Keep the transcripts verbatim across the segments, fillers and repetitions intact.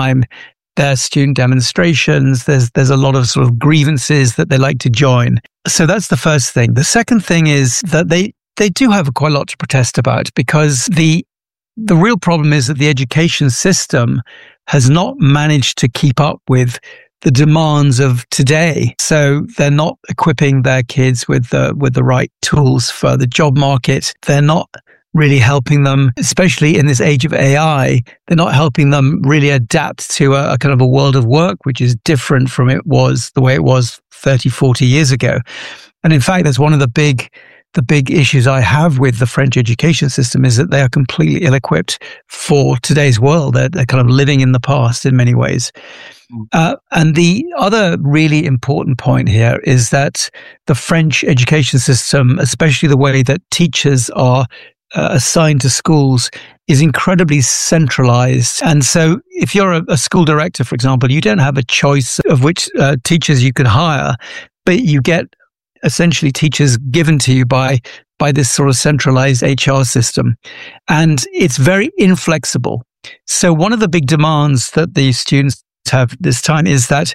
time. There are student demonstrations. There's there's a lot of sort of grievances that they like to join. So that's the first thing. The second thing is that they they do have quite a lot to protest about, because the the real problem is that the education system has not managed to keep up with the demands of today. So they're not equipping their kids with the with the right tools for the job market. They're not really helping them, especially in this age of A I, they're not helping them really adapt to a, a kind of a world of work, which is different from it was the way it was thirty, forty years ago. And in fact, that's one of the big, the big issues I have with the French education system, is that they are completely ill-equipped for today's world. They're, they're kind of living in the past in many ways. Uh, and the other really important point here is that the French education system, especially the way that teachers are Uh, assigned to schools, is incredibly centralized. And so if you're a, a school director, for example, you don't have a choice of which uh, teachers you can hire, but you get essentially teachers given to you by by this sort of centralized H R system. And it's very inflexible. So one of the big demands that the students have this time is that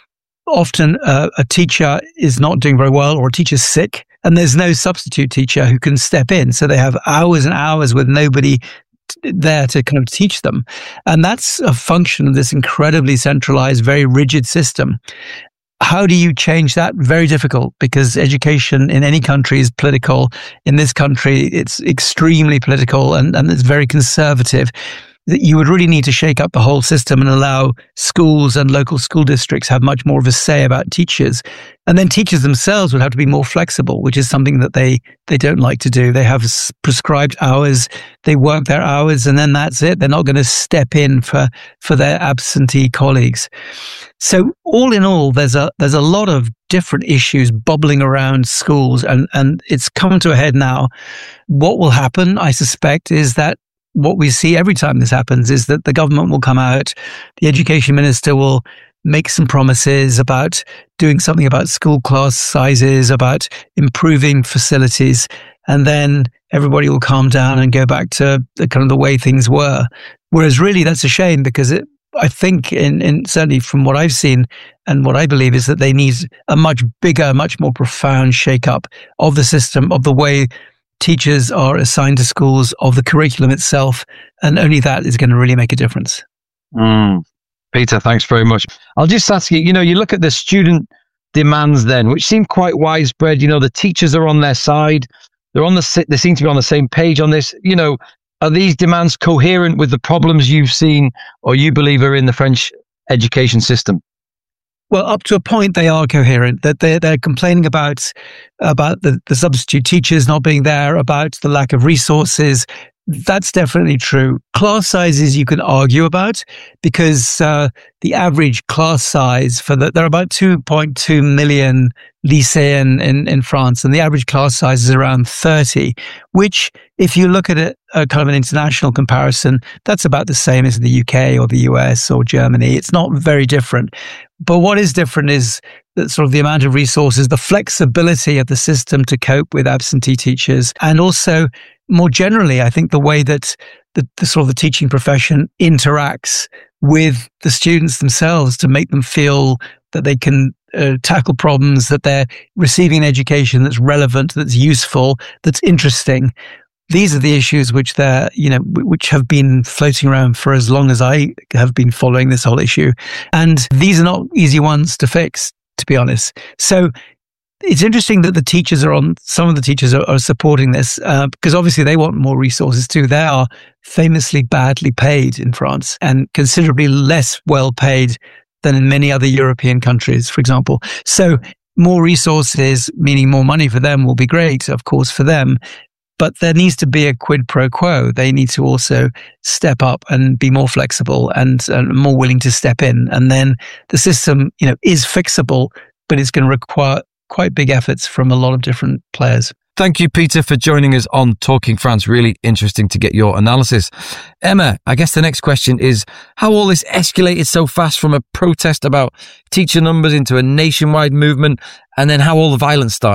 often uh, a teacher is not doing very well, or a teacher's sick, and there's no substitute teacher who can step in. So they have hours and hours with nobody t- there to kind of teach them. And that's a function of this incredibly centralized, very rigid system. How do you change that? Very difficult, because education in any country is political. In this country, it's extremely political, and, and it's very conservative. That you would really need to shake up the whole system and allow schools and local school districts have much more of a say about teachers. And then teachers themselves would have to be more flexible, which is something that they, they don't like to do. They have prescribed hours, they work their hours, and then that's it. They're not going to step in for, for their absentee colleagues. So all in all, there's a, there's a lot of different issues bubbling around schools, and, and it's come to a head now. What will happen, I suspect, is that what we see every time this happens is that the government will come out, the education minister will make some promises about doing something about school class sizes, about improving facilities, and then everybody will calm down and go back to the kind of the way things were. Whereas really that's a shame, because it, I think in, in certainly from what I've seen and what I believe is that they need a much bigger, much more profound shake-up of the system, of the way teachers are assigned to schools, of the curriculum itself, and only that is going to really make a difference. Mm. Peter, thanks very much. I'll just ask you, you know, you look at the student demands then, which seem quite widespread. You know, the teachers are on their side. They're on the, they seem to be on the same page on this. You know, are these demands coherent with the problems you've seen or you believe are in the French education system? Well, up to a point, they are coherent. That they're, they're complaining about about the, the substitute teachers not being there, about the lack of resources. That's definitely true. Class sizes you can argue about, because uh, the average class size for the, there are about two point two million lycéens in, in France, and the average class size is around thirty, which if you look at it, a kind of an international comparison, that's about the same as the U K or the U S or Germany. It's not very different. But what is different is that sort of the amount of resources, the flexibility of the system to cope with absentee teachers, and also more generally, I think the way that the, the sort of the teaching profession interacts with the students themselves to make them feel that they can uh, tackle problems, that they're receiving an education that's relevant, that's useful, that's interesting. These are the issues which they're, you know, which have been floating around for as long as I have been following this whole issue. And these are not easy ones to fix, to be honest. So it's interesting that the teachers are on, some of the teachers are, are supporting this, uh, because obviously they want more resources too. They are famously badly paid in France, and considerably less well paid than in many other European countries, for example. So more resources, meaning more money for them, will be great, of course, for them. But there needs to be a quid pro quo. They need to also step up and be more flexible and, and more willing to step in. And then the system, you know, is fixable, but it's going to require quite big efforts from a lot of different players. Thank you, Peter, for joining us on Talking France. Really interesting to get your analysis. Emma, I guess the next question is how all this escalated so fast from a protest about teacher numbers into a nationwide movement, and then how all the violence started.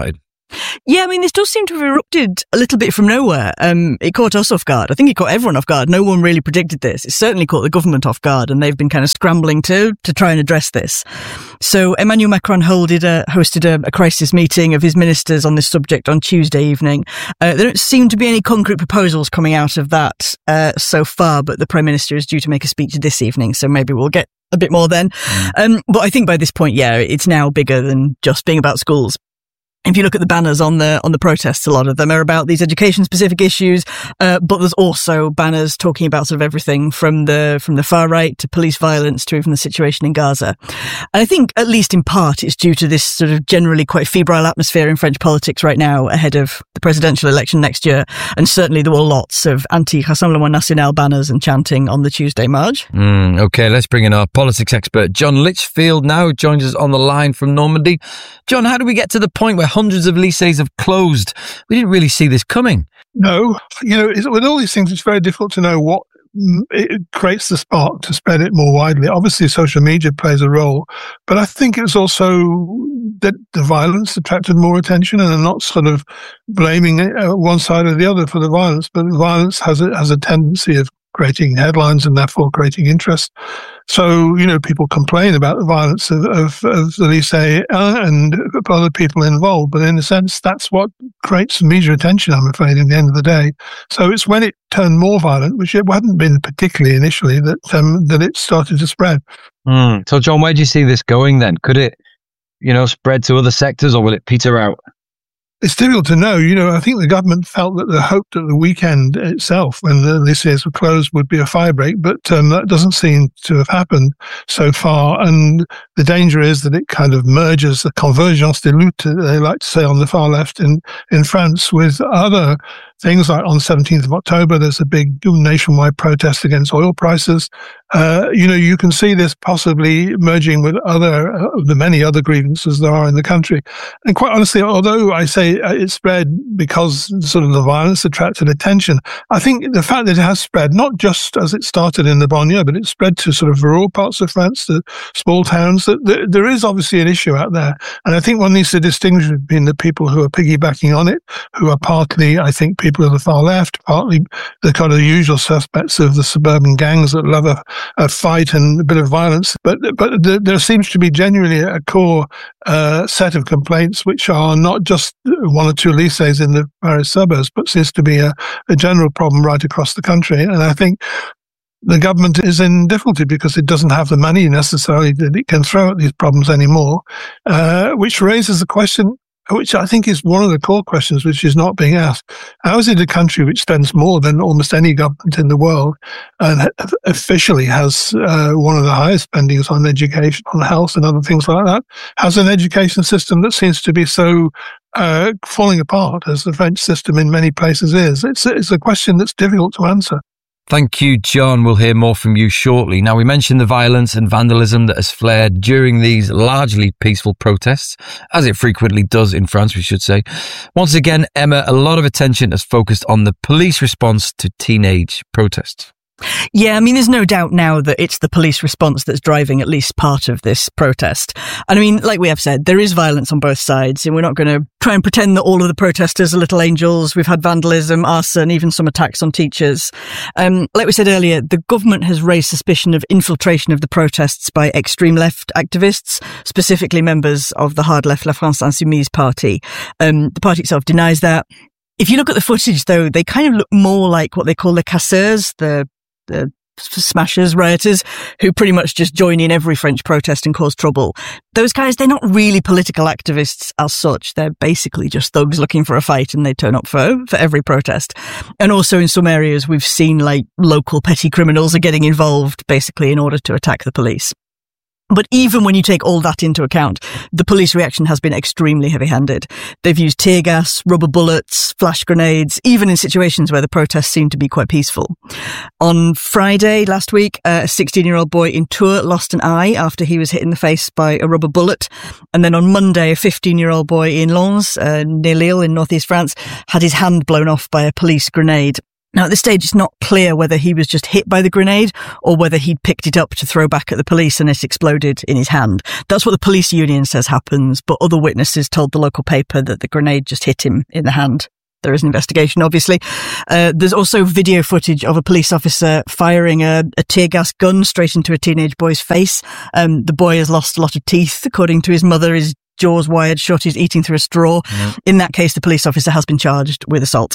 Yeah, I mean, this does seem to have erupted a little bit from nowhere. Um, it caught us off guard. I think it caught everyone off guard. No one really predicted this. It certainly caught the government off guard, and they've been kind of scrambling to to try and address this. So Emmanuel Macron hosted a, hosted a, a crisis meeting of his ministers on this subject on Tuesday evening. Uh, there don't seem to be any concrete proposals coming out of that uh, so far, but the Prime Minister is due to make a speech this evening, so maybe we'll get a bit more then. Mm. Um, but I think by this point, yeah, it's now bigger than just being about schools. If you look at the banners on the on the protests, a lot of them are about these education-specific issues, uh, but there's also banners talking about sort of everything from the from the far right to police violence to even the situation in Gaza. And I think, at least in part, it's due to this sort of generally quite febrile atmosphere in French politics right now ahead of the presidential election next year. And certainly there were lots of anti-Rassemblement National banners and chanting on the Tuesday march. Mm, okay, let's bring in our politics expert, John Litchfield, now joins us on the line from Normandy. John, how do we get to the point where hundreds of lycées have closed? We didn't really see this coming. No, you know, with all these things, it's very difficult to know what it creates the spark to spread it more widely. Obviously, social media plays a role, but I think it's also that the violence attracted more attention, and I'm not sort of blaming one side or the other for the violence, but violence has a, has a tendency of creating headlines and therefore creating interest. So, you know, people complain about the violence of, of, of the lycée and other people involved, but in a sense, that's what creates media attention, I'm afraid, in the end of the day. So it's when it turned more violent, which it hadn't been particularly initially, that um, that it started to spread. Mm. So, John, where do you see this going then? Could it, you know, spread to other sectors, or will it peter out? It's difficult to know. You know, I think the government felt that the hope that the weekend itself, when the lycées were closed, would be a fire break, but um, that doesn't seem to have happened so far. And the danger is that it kind of merges the convergence des luttes, they like to say on the far left in, in France, with other things. Like on the seventeenth of October, there's a big nationwide protest against oil prices. Uh, you know, you can see this possibly merging with other, uh, the many other grievances there are in the country. And quite honestly, although I say it spread because sort of the violence attracted attention, I think the fact that it has spread, not just as it started in the banlieue, but it spread to sort of rural parts of France, to small towns, that there is obviously an issue out there. And I think one needs to distinguish between the people who are piggybacking on it, who are partly, I think, people of the far left, partly the kind of usual suspects of the suburban gangs that love a, a fight and a bit of violence. But but there, there seems to be genuinely a core uh, set of complaints which are not just one or two lycées in the Paris suburbs, but seems to be a, a general problem right across the country. And I think the government is in difficulty because it doesn't have the money necessarily that it can throw at these problems anymore, uh, which raises the question, which I think is one of the core questions which is not being asked. How is it a country which spends more than almost any government in the world and officially has uh, one of the highest spendings on education, on health and other things like that, has an education system that seems to be so uh, falling apart as the French system in many places is? It's, it's a question that's difficult to answer. Thank you, John. We'll hear more from you shortly. Now, we mentioned the violence and vandalism that has flared during these largely peaceful protests, as it frequently does in France, we should say. Once again, Emma, a lot of attention has focused on the police response to teenage protests. Yeah, I mean, there's no doubt now that it's the police response that's driving at least part of this protest. And I mean, like we have said, there is violence on both sides, and we're not going to try and pretend that all of the protesters are little angels. We've had vandalism, arson, even some attacks on teachers. Um, like we said earlier, the government has raised suspicion of infiltration of the protests by extreme left activists, specifically members of the hard left La France Insoumise party. Um, the party itself denies that. If you look at the footage, though, they kind of look more like what they call the casseurs, the the smashers, rioters, who pretty much just join in every French protest and cause trouble. Those guys, they're not really political activists as such. They're basically just thugs looking for a fight, and they turn up for, for every protest. And also in some areas, we've seen like local petty criminals are getting involved basically in order to attack the police. But even when you take all that into account, the police reaction has been extremely heavy-handed. They've used tear gas, rubber bullets, flash grenades, even in situations where the protests seem to be quite peaceful. On Friday last week, a sixteen-year-old boy in Tours lost an eye after he was hit in the face by a rubber bullet. And then on Monday, a fifteen-year-old boy in Lens, uh, near Lille in northeast France, had his hand blown off by a police grenade. Now, at this stage, it's not clear whether he was just hit by the grenade or whether he'd picked it up to throw back at the police and it exploded in his hand. That's what the police union says happens, but other witnesses told the local paper that the grenade just hit him in the hand. There is an investigation, obviously. Uh, there's also video footage of a police officer firing a, a tear gas gun straight into a teenage boy's face. Um, the boy has lost a lot of teeth. According to his mother, his jaw's wired shut. He's eating through a straw. Mm. In that case, the police officer has been charged with assault.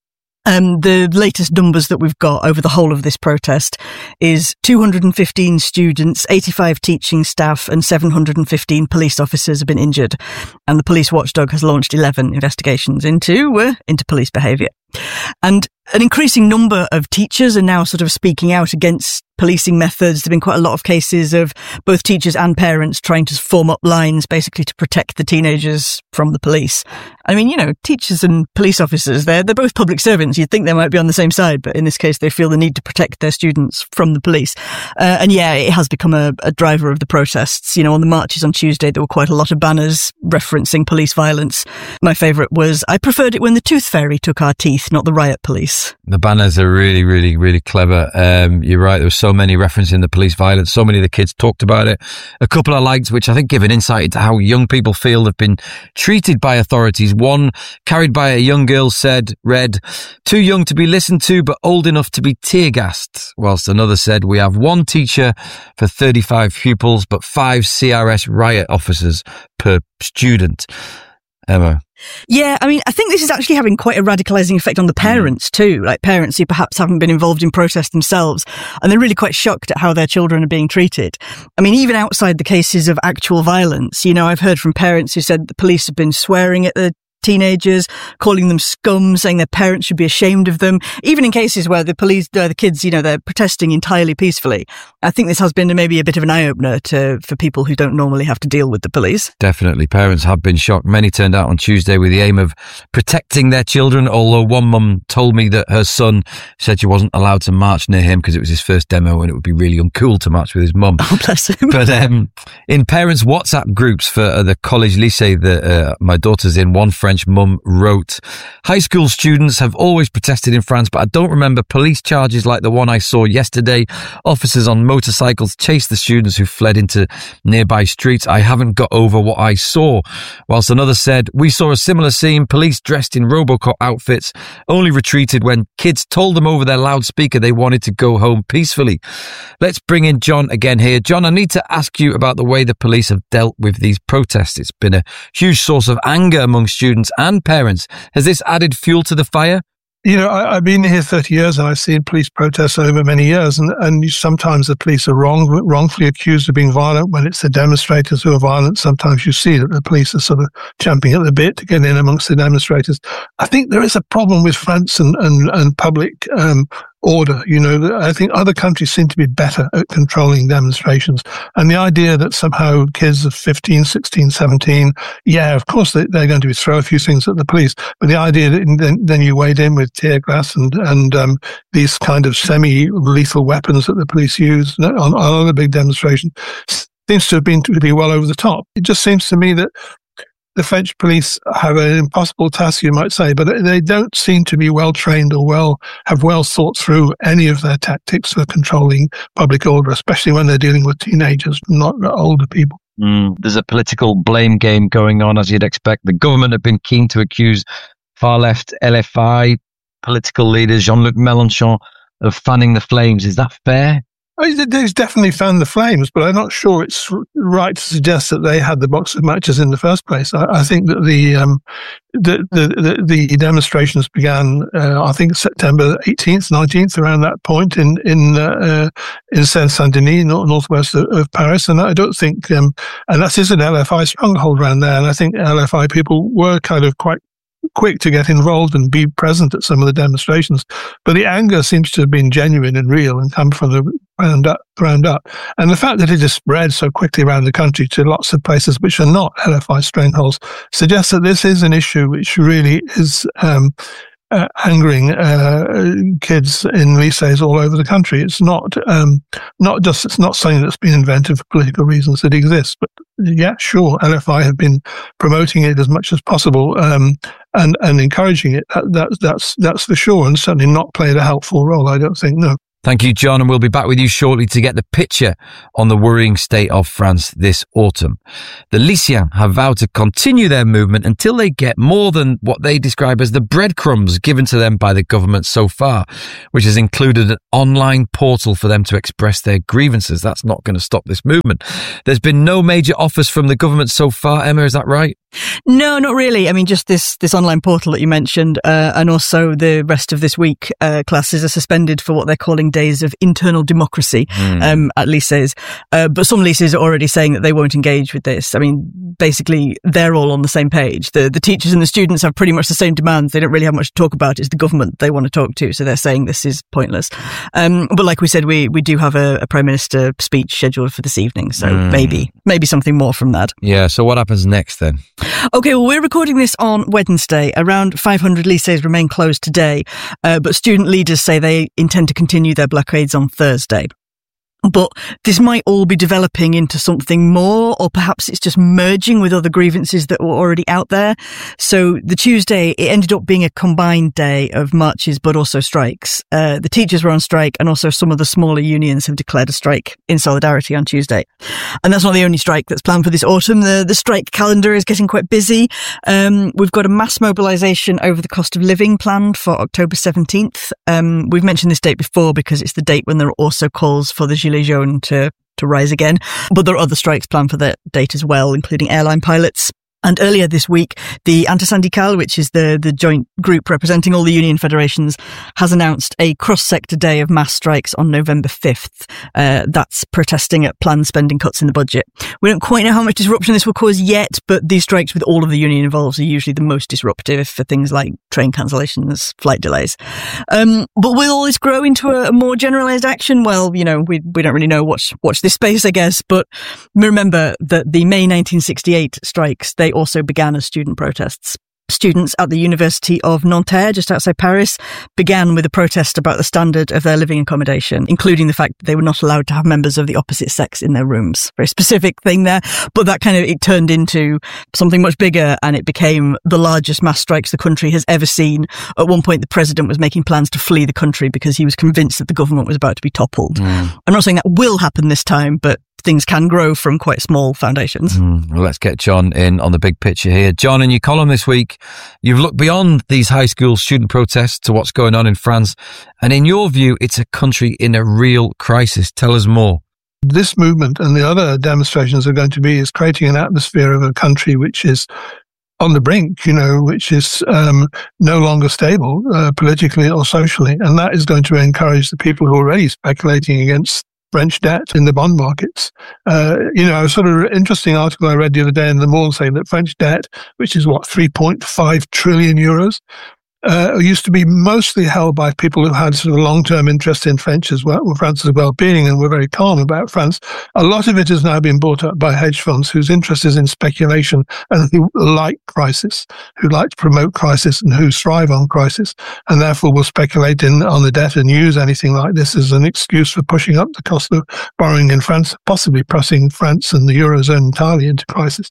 Um, the latest numbers that we've got over the whole of this protest is two hundred fifteen students, eighty-five teaching staff and seven hundred fifteen police officers have been injured. And the police watchdog has launched eleven investigations into, uh, into police behaviour. And an increasing number of teachers are now sort of speaking out against policing methods. There have been quite a lot of cases of both teachers and parents trying to form up lines basically to protect the teenagers from the police. I mean, you know, teachers and police officers, they're, they're both public servants. You'd think they might be on the same side, but in this case, they feel the need to protect their students from the police. Uh, and yeah, it has become a, a driver of the protests. You know, on the marches on Tuesday, there were quite a lot of banners referencing police violence. My favourite was, I preferred it when the tooth fairy took our teeth, not the riot police. The banners are really, really, really clever. Um, you're right. There was so many referencing the police violence. So many of the kids talked about it. A couple I liked, which I think give an insight into how young people feel they've been treated by authorities. One, carried by a young girl, said, read, too young to be listened to, but old enough to be tear-gassed. Whilst another said, we have one teacher for thirty-five pupils, but five C R S riot officers per student. Emma. Yeah, I mean, I think this is actually having quite a radicalising effect on the parents too, like parents who perhaps haven't been involved in protest themselves, and they're really quite shocked at how their children are being treated. I mean, even outside the cases of actual violence, you know, I've heard from parents who said the police have been swearing at the teenagers, calling them scum, saying their parents should be ashamed of them, even in cases where the police, uh, the kids, you know, they're protesting entirely peacefully. I think this has been maybe a bit of an eye-opener to, for people who don't normally have to deal with the police. Definitely. Parents have been shocked. Many turned out on Tuesday with the aim of protecting their children, although one mum told me that her son said she wasn't allowed to march near him because it was his first demo and it would be really uncool to march with his mum. Oh, bless him. But um, in parents' WhatsApp groups for uh, the college lycée that uh, my daughter's in, one French mum wrote, high school students have always protested in France, but I don't remember police charges like the one I saw yesterday. Officers on motorcycles chased the students who fled into nearby streets. I haven't got over what I saw. Whilst another said, we saw a similar scene. Police dressed in Robocop outfits only retreated when kids told them over their loudspeaker they wanted to go home peacefully. Let's bring in John again here. John, I need to ask you about the way the police have dealt with these protests. It's been a huge source of anger among students and parents. Has this added fuel to the fire? You know, I, I've been here thirty years and I've seen police protests over many years, and, and sometimes the police are wrong, wrongfully accused of being violent when it's the demonstrators who are violent. Sometimes you see that the police are sort of champing at the bit to get in amongst the demonstrators. I think there is a problem with France and, and, and public um, order. You know, I think other countries seem to be better at controlling demonstrations. And the idea that somehow kids of fifteen, sixteen, seventeen, yeah, of course they, they're going to throw a few things at the police, but the idea that then, then you wade in with tear gas and, and um, these kind of semi-lethal weapons that the police use on, on other big demonstrations seems to have been to be well over the top. It just seems to me that the French police have an impossible task, you might say, but they don't seem to be well trained or well have well thought through any of their tactics for controlling public order, especially when they're dealing with teenagers, not older people. Mm, there's a political blame game going on, as you'd expect. The government have been keen to accuse far-left L F I political leader Jean-Luc Mélenchon of fanning the flames. Is that fair? They've definitely fanned the flames, but I'm not sure it's right to suggest that they had the box of matches in the first place. I, I think that the, um, the, the, the, the demonstrations began, uh, I think September eighteenth, nineteenth, around that point in, in, uh, in Seine-Saint-Denis, northwest of, of Paris. And I don't think, um, and that is an L F I stronghold around there. And I think L F I people were kind of quite quick to get involved and be present at some of the demonstrations. But the anger seems to have been genuine and real and come from the ground up. Ground up. And the fact that it has spread so quickly around the country to lots of places which are not L F I strongholds suggests that this is an issue which really is um, uh, angering uh, kids in lycées all over the country. It's not um, not just it's not something that's been invented for political reasons. It exists, but yeah, sure, L F I have been promoting it as much as possible um, and and encouraging it. That, that, that's that's for sure, and certainly not played a helpful role, I don't think, no. Thank you, John, and we'll be back with you shortly to get the picture on the worrying state of France this autumn. The Lycéens have vowed to continue their movement until they get more than what they describe as the breadcrumbs given to them by the government so far, which has included an online portal for them to express their grievances. That's not going to stop this movement. There's been no major offers from the government so far, Emma, is that right? No, not really. I mean, just this this online portal that you mentioned, uh, and also the rest of this week, uh, classes are suspended for what they're calling days of internal democracy mm. um, at lycées. Uh, but some lycées are already saying that they won't engage with this. I mean, basically, they're all on the same page. The the teachers and the students have pretty much the same demands. They don't really have much to talk about. It's the government they want to talk to. So they're saying this is pointless. Um, but like we said, we, we do have a, a Prime Minister speech scheduled for this evening. So mm. maybe, maybe something more from that. Yeah. So what happens next then? Okay, well, we're recording this on Wednesday. Around five hundred lycées remain closed today, uh, but student leaders say they intend to continue their blockades on Thursday. But this might all be developing into something more, or perhaps it's just merging with other grievances that were already out there. So the Tuesday, it ended up being a combined day of marches, but also strikes. Uh, the teachers were on strike, and also some of the smaller unions have declared a strike in solidarity on Tuesday. And that's not the only strike that's planned for this autumn. The, the strike calendar is getting quite busy. Um, we've got a mass mobilisation over the cost of living planned for October seventeenth. Um, we've mentioned this date before because it's the date when there are also calls for the Gilets jaunes to, to rise again. But there are other strikes planned for that date as well, including airline pilots. And earlier this week, the Intersyndical, which is the, the joint group representing all the union federations, has announced a cross-sector day of mass strikes on November fifth. Uh, that's protesting at planned spending cuts in the budget. We don't quite know how much disruption this will cause yet, but these strikes with all of the union involved are usually the most disruptive for things like train cancellations, flight delays. Um, but will all this grow into a, a more generalised action? Well, you know, we we don't really know. Watch, watch this space, I guess. But remember that the May nineteen sixty-eight strikes, they also began as student protests. Students at the University of Nanterre, just outside Paris, began with a protest about the standard of their living accommodation, including the fact that they were not allowed to have members of the opposite sex in their rooms. Very specific thing there. But that kind of, it turned into something much bigger, and it became the largest mass strikes the country has ever seen. At one point, the president was making plans to flee the country because he was convinced that the government was about to be toppled. Mm. I'm not saying that will happen this time, but things can grow from quite small foundations. Mm, well, let's get John in on the big picture here. John, in your column this week, you've looked beyond these high school student protests to what's going on in France. And in your view, it's a country in a real crisis. Tell us more. This movement and the other demonstrations are going to be is creating an atmosphere of a country which is on the brink, you know, which is um, no longer stable uh, politically or socially. And that is going to encourage the people who are already speculating against French debt in the bond markets. Uh, you know, a sort of interesting article I read the other day in Le Monde saying that French debt, which is what, three point five trillion euros, uh, used to be mostly held by people who had sort of long-term interest in French as well, France's well-being, and were very calm about France. A lot of it has now been bought up by hedge funds whose interest is in speculation and who like crisis, who like to promote crisis and who thrive on crisis, and therefore will speculate in on the debt and use anything like this as an excuse for pushing up the cost of borrowing in France, possibly pressing France and the Eurozone entirely into crisis.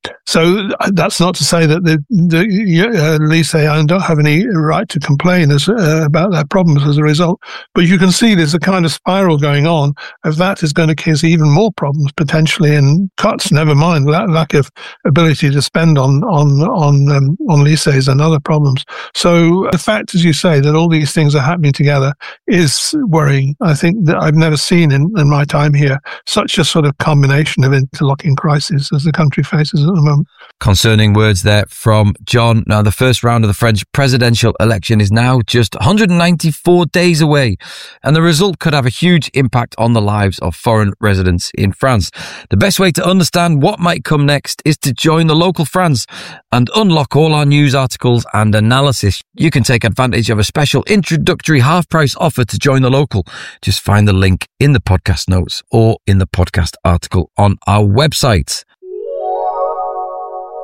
So that's not to say that the, the uh, Lycéens don't have any right to complain as, uh, about their problems as a result. But you can see there's a kind of spiral going on of that is going to cause even more problems potentially, and cuts, never mind that lack of ability to spend on on on um, on lycées and other problems. So the fact, as you say, that all these things are happening together is worrying. I think that I've never seen in, in my time here such a sort of combination of interlocking crises as the country faces at the moment. Concerning words there from John. Now, the first round of the French presidential election is now just one hundred ninety-four days away, and the result could have a huge impact on the lives of foreign residents in France. The best way to understand what might come next is to join the Local France and unlock all our news articles and analysis. You can take advantage of a special introductory half-price offer to join the Local. Just find the link in the podcast notes or in the podcast article on our website.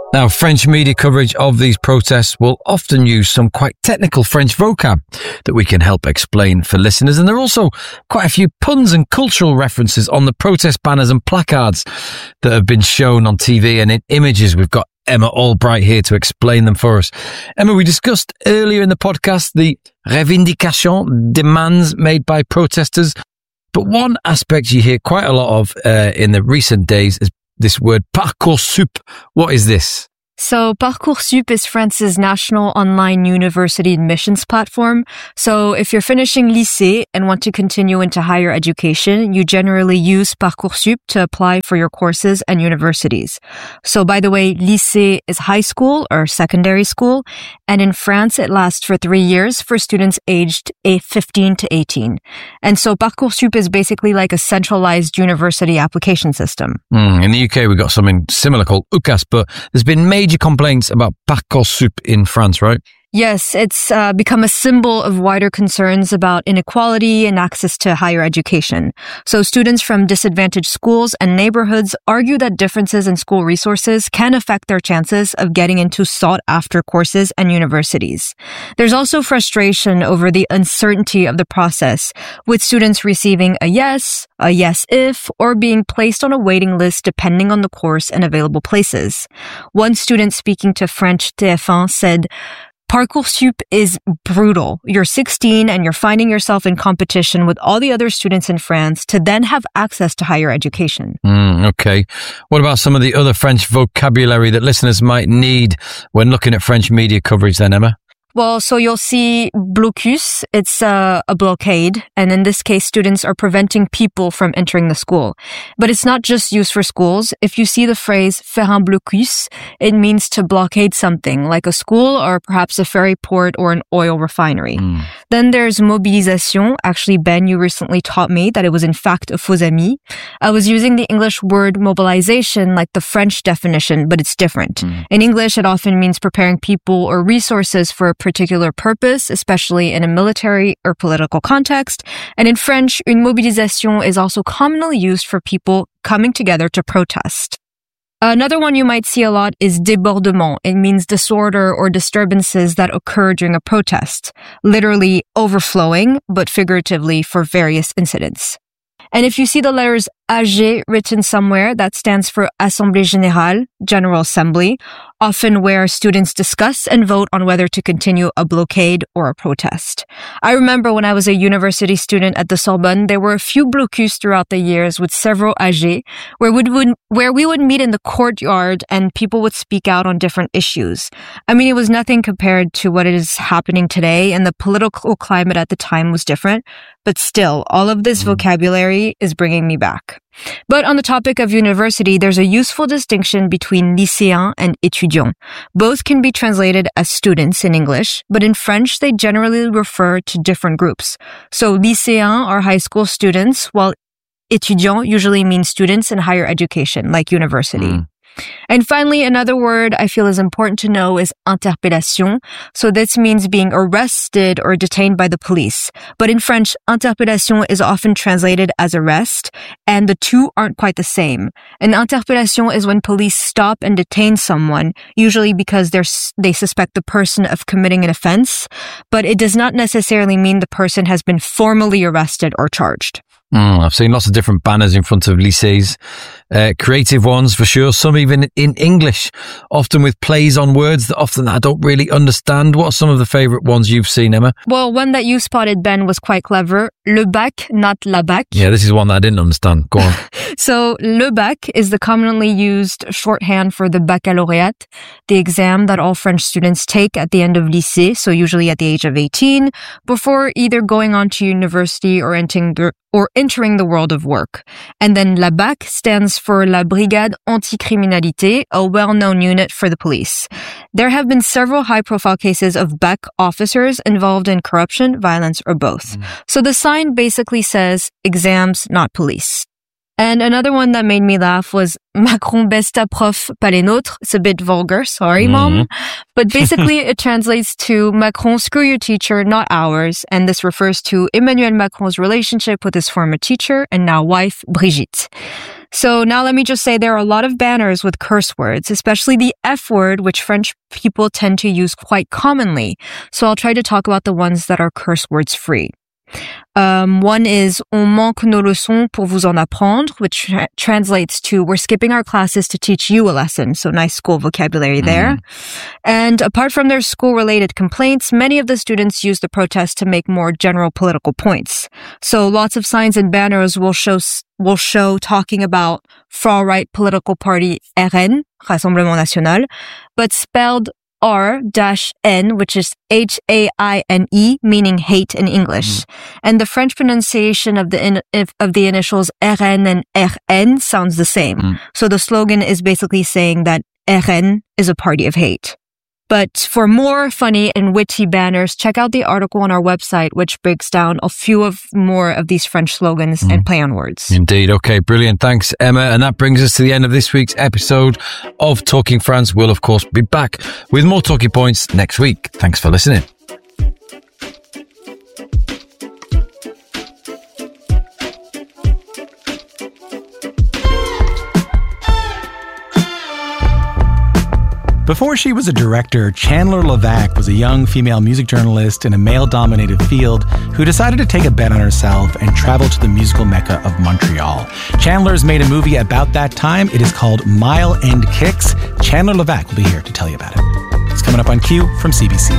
Now, French media coverage of these protests will often use some quite technical French vocab that we can help explain for listeners. And there are also quite a few puns and cultural references on the protest banners and placards that have been shown on T V and in images. We've got Emma Albright here to explain them for us. Emma, we discussed earlier in the podcast the revendication, demands made by protesters. But one aspect you hear quite a lot of uh, in the recent days is this word Parcoursup. What is this? So Parcoursup is France's national online university admissions platform. So if you're finishing lycée and want to continue into higher education, you generally use Parcoursup to apply for your courses and universities. So by the way, lycée is high school or secondary school. And in France, it lasts for three years for students aged fifteen to eighteen. And so Parcoursup is basically like a centralized university application system. Mm, in the U K, we've got something similar called UCAS, but there's been major complaints about Parcoursup in France, right? Yes, it's uh, become a symbol of wider concerns about inequality and access to higher education. So students from disadvantaged schools and neighborhoods argue that differences in school resources can affect their chances of getting into sought-after courses and universities. There's also frustration over the uncertainty of the process, with students receiving a yes, a yes if, or being placed on a waiting list depending on the course and available places. One student speaking to French T F one said, Parcoursup is brutal. You're sixteen and you're finding yourself in competition with all the other students in France to then have access to higher education. Mm, okay. What about some of the other French vocabulary that listeners might need when looking at French media coverage then, Emma? Well, so you'll see blocus. It's uh, a blockade. And in this case, students are preventing people from entering the school. But it's not just used for schools. If you see the phrase faire un blocus, it means to blockade something like a school or perhaps a ferry port or an oil refinery. Mm. Then there's mobilisation. Actually, Ben, you recently taught me that it was in fact a faux ami. I was using the English word mobilization like the French definition, but it's different. Mm. In English, it often means preparing people or resources for a particular purpose, especially in a military or political context. And in French, une mobilisation is also commonly used for people coming together to protest. Another one you might see a lot is débordement. It means disorder or disturbances that occur during a protest, literally overflowing, but figuratively for various incidents. And if you see the letters A G written somewhere, that stands for Assemblée Générale, General Assembly, often where students discuss and vote on whether to continue a blockade or a protest. I remember when I was a university student at the Sorbonne, there were a few blocus throughout the years with several A G, where we would, where we would meet in the courtyard and people would speak out on different issues. I mean, it was nothing compared to what is happening today, and the political climate at the time was different. But still, all of this vocabulary is bringing me back. But on the topic of university, there's a useful distinction between lycéen and étudiant. Both can be translated as students in English, but in French, they generally refer to different groups. So lycéens are high school students, while étudiant usually means students in higher education, like university. Mm. And finally, another word I feel is important to know is interpellation. So this means being arrested or detained by the police. But in French, interpellation is often translated as arrest, and the two aren't quite the same. An interpellation is when police stop and detain someone, usually because they're, they suspect the person of committing an offense, but it does not necessarily mean the person has been formally arrested or charged. Mm, I've seen lots of different banners in front of lycées, uh, creative ones for sure, some even in English, often with plays on words that often I don't really understand. What are some of the favourite ones you've seen, Emma? Well, one that you spotted, Ben, was quite clever. Le bac, not la bac. Yeah, this is one that I didn't understand. Go on. So, le bac is the commonly used shorthand for the baccalauréat, the exam that all French students take at the end of lycée, so usually at the age of eighteen, before either going on to university or entering the or entering the world of work. And then la B A C stands for La Brigade Anticriminalité, a well-known unit for the police. There have been several high-profile cases of B A C officers involved in corruption, violence, or both. Mm. So the sign basically says, exams, not police. And another one that made me laugh was Macron baisse ta prof, pas les nôtres. It's a bit vulgar, sorry, mm-hmm. Mom. But basically it translates to Macron, screw your teacher, not ours. And this refers to Emmanuel Macron's relationship with his former teacher and now wife, Brigitte. So now let me just say there are a lot of banners with curse words, especially the F word, which French people tend to use quite commonly. So I'll try to talk about the ones that are curse words free. Um, one is on manque nos leçons pour vous en apprendre, which tra- translates to we're skipping our classes to teach you a lesson. So nice school vocabulary there. Mm. And apart from their school-related complaints, many of the students use the protest to make more general political points. So lots of signs and banners will show will show talking about far-right political party R N, Rassemblement National, but spelled R-N, which is H A I N E, meaning hate in English. Mm. And the French pronunciation of the in, of the initials R N and R N sounds the same. Mm. So the slogan is basically saying that R N is a party of hate. But for more funny and witty banners, check out the article on our website, which breaks down a few of more of these French slogans mm. and play on words. Indeed. Okay, brilliant. Thanks, Emma. And that brings us to the end of this week's episode of Talking France. We'll, of course, be back with more talking points next week. Thanks for listening. Before she was a director, Chandler Levac was a young female music journalist in a male-dominated field who decided to take a bet on herself and travel to the musical mecca of Montreal. Chandler's made a movie about that time. It is called Mile End Kicks. Chandler Levac will be here to tell you about it. It's coming up on Q from C B C.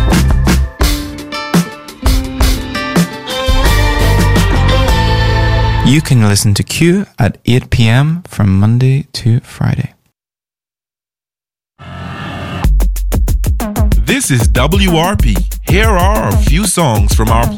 You can listen to Q at eight p.m. from Monday to Friday. This is W R P. Here are a few songs from our